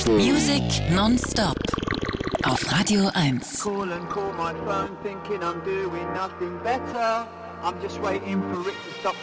Music non-stop auf Radio 1. Call and call my phone thinking I'm doing nothing better. I'm just waiting for it to stop